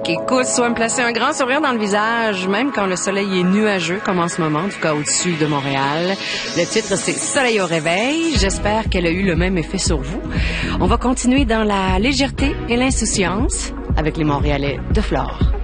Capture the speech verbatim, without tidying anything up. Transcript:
Écoute, soit me placer un grand sourire dans le visage, même quand le soleil est nuageux, comme en ce moment, en tout cas au-dessus de Montréal. Le titre, c'est Soleil au réveil. J'espère qu'elle a eu le même effet sur vous. On va continuer dans la légèreté et l'insouciance avec les Montréalais de Flore.